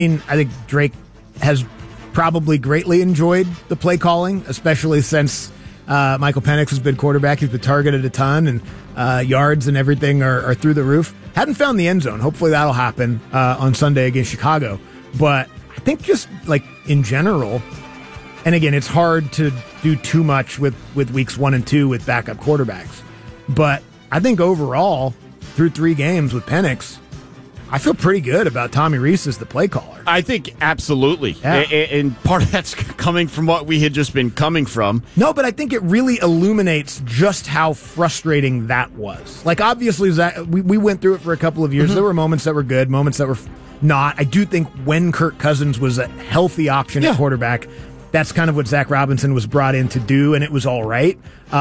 I think Drake has probably greatly enjoyed the play calling, especially since Michael Penix has been quarterback. He's been targeted a ton, and yards and everything are through the roof. Hadn't found the end zone. Hopefully that'll happen on Sunday against Chicago. But I think just like in general, and again, it's hard to do too much with weeks 1 and 2 with backup quarterbacks. But I think overall, through 3 games with Penix, I feel pretty good about Tommy Rees as the play caller. I think absolutely. Yeah. And part of that's coming from what we had just been coming from. No, but I think it really illuminates just how frustrating that was. Like, obviously, Zach, we went through it for a couple of years. Mm-hmm. There were moments that were good, moments that were not. I do think when Kirk Cousins was a healthy option at quarterback, that's kind of what Zach Robinson was brought in to do, and it was all right.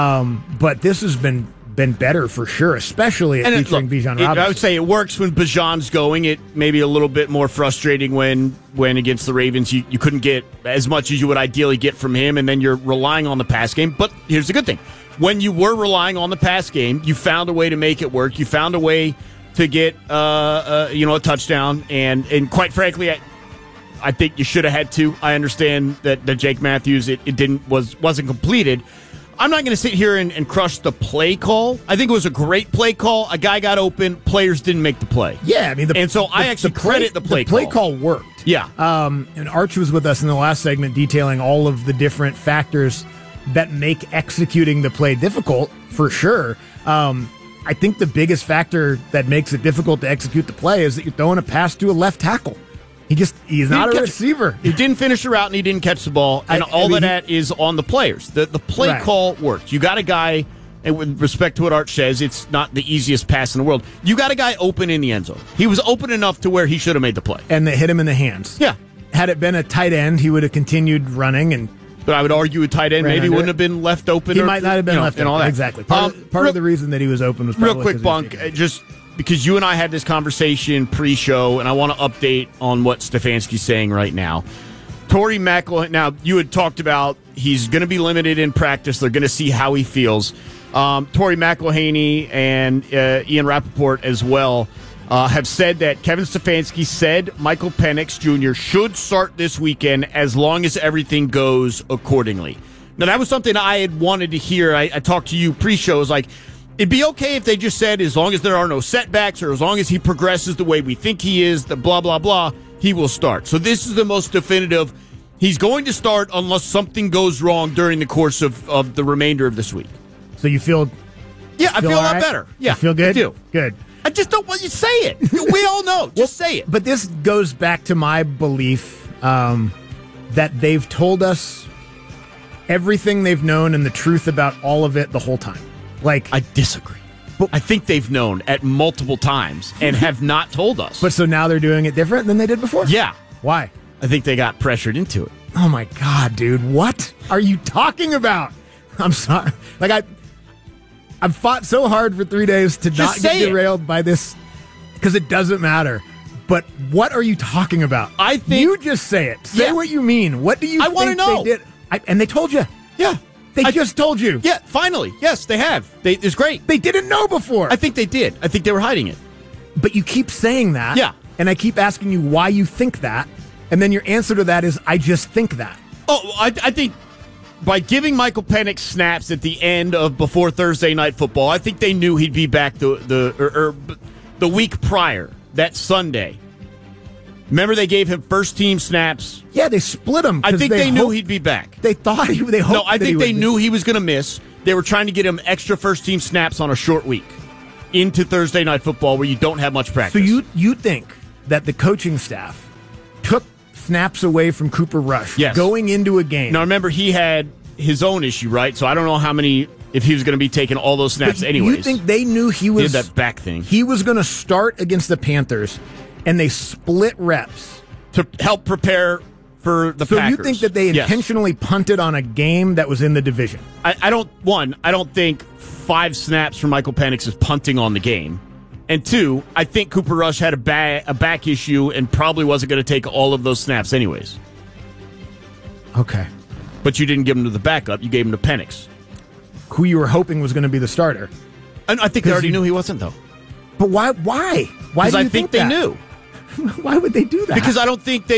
But this has been better for sure, especially featuring Bijan Robinson. I would say it works when Bijan's going. It may be a little bit more frustrating when against the Ravens you couldn't get as much as you would ideally get from him, and then you're relying on the pass game. But here's the good thing. When you were relying on the pass game, you found a way to make it work. You found a way to get a touchdown, and quite frankly, I think you should have had to. I understand that Jake Matthews wasn't completed. I'm not going to sit here and crush the play call. I think it was a great play call. A guy got open. Players didn't make the play. Yeah, I mean, I actually credit the play call. The play call worked. Yeah. And Arch was with us in the last segment detailing all of the different factors that make executing the play difficult, for sure. I think the biggest factor that makes it difficult to execute the play is that you're throwing a pass to a left tackle. He's not a receiver. He didn't finish the route, and he didn't catch the ball, and that is on the players. The play call worked. You got a guy, and with respect to what Art says, it's not the easiest pass in the world. You got a guy open in the end zone. He was open enough to where he should have made the play. And they hit him in the hands. Yeah. Had it been a tight end, he would have continued running. But I would argue a tight end maybe wouldn't have been left open. He might not have been left open. And all that. Exactly. Part of the reason that he was open was probably real quick, Bunk, just because you and I had this conversation pre-show, and I want to update on what Stefanski's saying right now. Torrey McElhaney, now, you had talked about he's going to be limited in practice. They're going to see how he feels. Torrey McElhaney and Ian Rappaport as well have said that Kevin Stefanski said Michael Penix Jr. should start this weekend as long as everything goes accordingly. Now, that was something I had wanted to hear. I talked to you pre-show. It was like, it'd be okay if they just said as long as there are no setbacks or as long as he progresses the way we think he is, the blah, blah, blah, he will start. So this is the most definitive. He's going to start unless something goes wrong during the course of the remainder of this week. So you feel... Yeah, I feel a lot better. Yeah, you feel good? I do. Good. I just don't want you to say it. We all know. Just say it. But this goes back to my belief that they've told us everything they've known and the truth about all of it the whole time. Like, I disagree. But I think they've known at multiple times and have not told us. But so now they're doing it different than they did before? Yeah. Why? I think they got pressured into it. Oh, my God, dude. What are you talking about? I'm sorry. Like, I've fought so hard for 3 days to not get derailed by this because it doesn't matter. But what are you talking about? I think you just say it. Say what you mean. What do you think want to know. They did? And they told you. Yeah. They just told you. Yeah, finally. Yes, they have. It's great. They didn't know before. I think they did. I think they were hiding it. But you keep saying that. Yeah. And I keep asking you why you think that. And then your answer to that is, I just think that. Oh, I think by giving Michael Penix snaps at the end of before Thursday Night Football, I think they knew he'd be back the week prior, that Sunday. Remember, they gave him first-team snaps. Yeah, they split him. I think they knew he'd be back. They thought they hoped. No, I think they knew he was going to miss. They were trying to get him extra first-team snaps on a short week into Thursday Night Football, where you don't have much practice. So you think that the coaching staff took snaps away from Cooper Rush going into a game? Now, remember, he had his own issue, right? So I don't know how many. If he was going to be taking all those snaps anyways. You think they knew he was did that back thing? He was going to start against the Panthers. And they split reps to help prepare for the Packers. So you think that they intentionally punted on a game that was in the division? I don't think 5 snaps from Michael Penix is punting on the game. And 2, I think Cooper Rush had a back issue and probably wasn't going to take all of those snaps anyways. Okay. But you didn't give him to the backup. You gave him to Penix. Who you were hoping was going to be the starter. And I think they already knew he wasn't, though. But why? Why do you think they knew? Why would they do that? Because I don't think they